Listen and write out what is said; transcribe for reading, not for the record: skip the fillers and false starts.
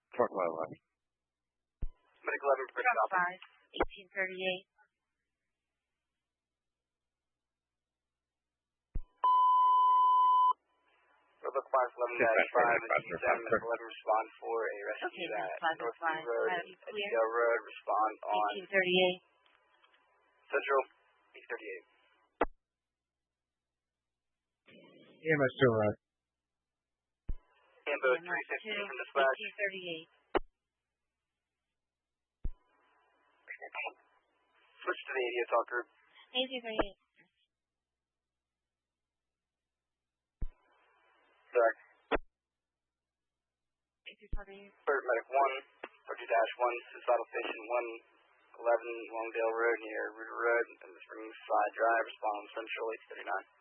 Truck 5. Medic 11, progress Truck copy. 5, 1838. Roebuck 511-5 and G7, Medic 11, respond for a rescue at Northview Road and Edgedale Road. Respond on 1838. Central 838. EMS 2 right. Ambo 315 from dispatch. 1838. Switch to the ADO talk group. 1838. Sorry. 1848. Third Medic 1, 30-1, suicidal station 111 Longdale Road near Rooter Road and the Springside Drive. Respond on Central 839.